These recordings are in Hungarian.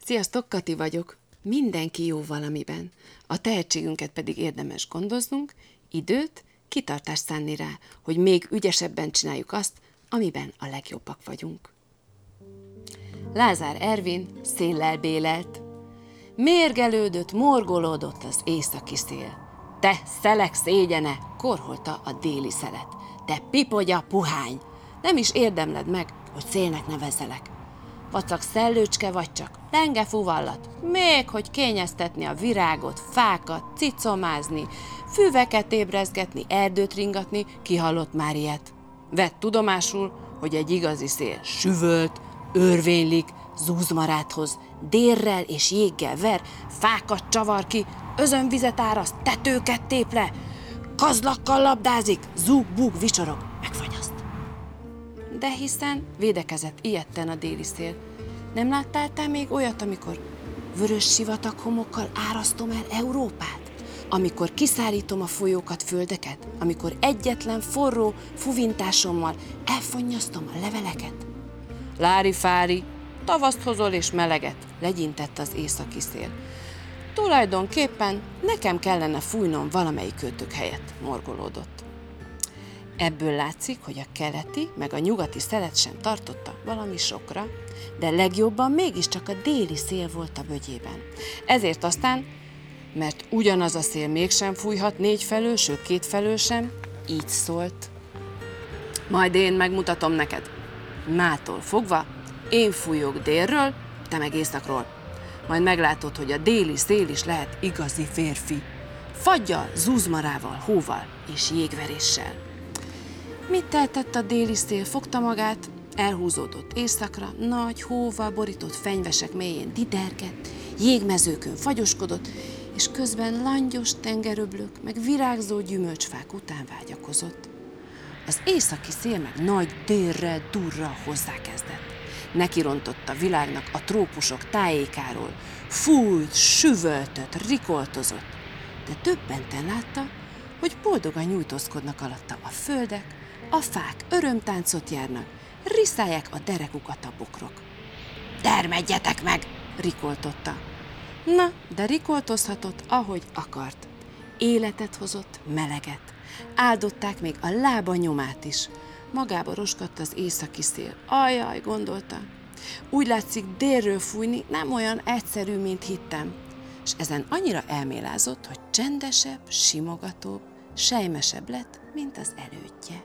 Sziasztok, Kati vagyok. Mindenki jó valamiben. A tehetségünket pedig érdemes gondoznunk, időt, kitartást szánni rá, hogy még ügyesebben csináljuk azt, amiben a legjobbak vagyunk. Lázár Ervin széllel bélelt. Mérgelődött, morgolódott az északi szél. Te szelek szégyene, korholta a déli szelet. Te pipogya puhány, nem is érdemled meg, hogy szélnek nevezzelek. Vacak szellőcske vagy csak, lenge fuvallat, még hogy kényeztetni a virágot, fákat, cicomázni, füveket ébrezgetni, erdőt ringatni, ki hallott már ilyet? Vedd tudomásul, hogy egy igazi szél süvölt, örvénylik, zúzmaráthoz, dérrel és jéggel ver, fákat csavar ki, özönvizet áraszt, tetőket tép le, kazlakkal labdázik, zúg-búg vicsorog, megfagyaszt. De hiszen védekezett ijedten a déli szél. Nem láttál te még olyat, amikor vörös sivatag homokkal árasztom el Európát? Amikor kiszárítom a folyókat, földeket? Amikor egyetlen forró fuvintásommal elfonnyasztom a leveleket? Lári-fári, tavaszt hozol és meleget, legyintett az északi szél. Tulajdonképpen nekem kellene fújnom valamelyik költök helyett, morgolódott. Ebből látszik, hogy a keleti meg a nyugati szelet sem tartotta valami sokra, de legjobban mégiscsak a déli szél volt a bögyében. Ezért aztán, mert ugyanaz a szél mégsem fújhat négy felől, sőt két felől sem, így szólt. Majd én megmutatom neked. Mától fogva én fújok délről, te meg északról. Majd meglátod, hogy a déli szél is lehet igazi férfi. Faggyal, zúzmarával, hóval és jégveréssel. Mit tehetett a déli szél? Fogta magát, elhúzódott északra, nagy hóval borított fenyvesek mélyén didergett, jégmezőkön fagyoskodott, és közben langyos tengeröblök, meg virágzó gyümölcsfák után vágyakozott. Az északi szél meg nagy dérrel, durral hozzákezdett. Nekirontott a világnak a trópusok tájékáról, fújt, süvöltött, rikoltozott, de többenten látta, hogy boldogan nyújtózkodnak alatta a földek, a fák örömtáncot járnak, riszálják a derekukat a bokrok. Termedjetek meg, rikoltotta. Na, de rikoltozhatott, ahogy akart. Életet hozott, meleget. Áldották még a lába nyomát is. Magába roskadt az északi szél. Ajaj, gondolta. Úgy látszik, délről fújni nem olyan egyszerű, mint hittem. És ezen annyira elmélázott, hogy csendesebb, simogatóbb, sejmesebb lett, mint az elődje.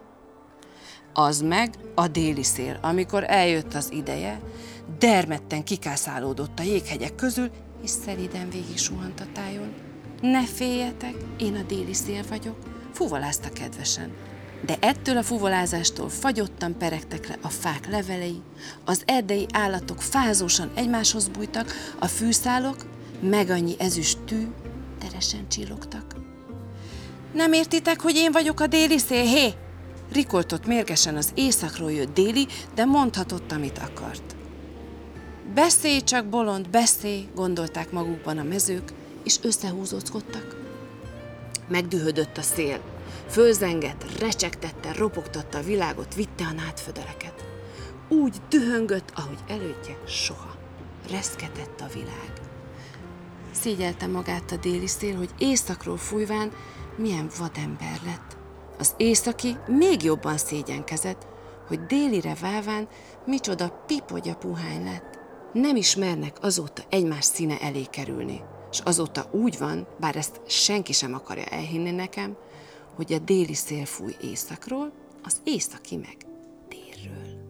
Az meg a déli szél, amikor eljött az ideje, dermedten kikászálódott a jéghegyek közül, és szelíden végig suhant a tájon. Ne féljetek, én a déli szél vagyok, fuvalázta kedvesen. De ettől a fuvalázástól fagyottan peregtek le a fák levelei, az erdei állatok fázósan egymáshoz bújtak, a fűszálok meg annyi ezüst tű teresen csillogtak. Nem értitek, hogy én vagyok a déli szél, hé? Rikoltott mérgesen az északról jött déli, de mondhatott, amit akart. Beszélj csak, bolond, beszélj, gondolták magukban a mezők, és összehúzóckodtak. Megdühödött a szél, fölzengett, recsegtette, ropogtatta a világot, vitte a nádfödeleket. Úgy dühöngött, ahogy elődje soha. Reszketett a világ. Szégyelte magát a déli szél, hogy északról fújván milyen vadember lett. Az északi még jobban szégyenkezett, hogy délire válván micsoda pipogya puhány lett. Nem ismernek azóta egymás színe elé kerülni, és azóta úgy van, bár ezt senki sem akarja elhinni nekem, hogy a déli szél fúj északról, az északi meg délről.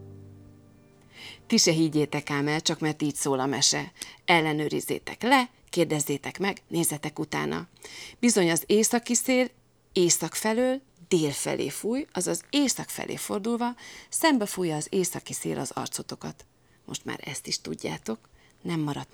Ti se higgyétek ám el, csak mert így szól a mese. Ellenőrizzétek le, kérdezzétek meg, nézzetek utána. Bizony az északi szél észak felől dél felé fúj, azaz észak felé fordulva szembe fújja az északi szél az arcotokat. Most már ezt is tudjátok, nem maradt